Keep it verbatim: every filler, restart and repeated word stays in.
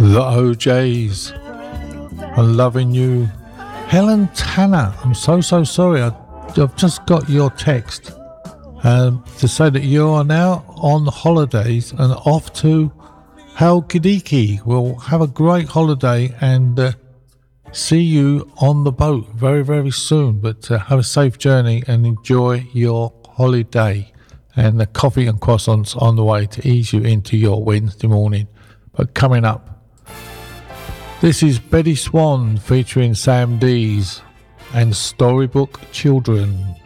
The O Js. I'm loving you. Helen Tanner, I'm so, so sorry. I, I've just got your text um, to say that you are now on holidays and off to Halkidiki. We'll have a great holiday and uh, see you on the boat very, very soon. But uh, have a safe journey and enjoy your holiday. And the coffee and croissants on the way to ease you into your Wednesday morning. But coming up, this is Betty Swan featuring Sam Dees and Storybook Children.